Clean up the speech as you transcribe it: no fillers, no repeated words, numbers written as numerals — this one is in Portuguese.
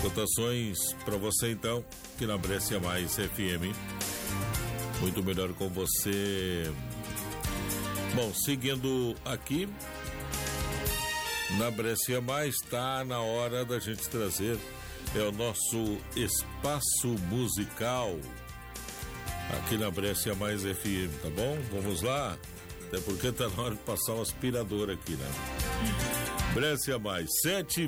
Cotações para você então, que na Brescia Mais FM. Muito melhor com você. Bom, seguindo aqui, na Brescia Mais, está na hora da gente trazer o nosso espaço musical aqui na Brescia Mais FM, tá bom? Vamos lá? Até porque tá na hora de passar um aspirador aqui, né? Brescia Mais, 7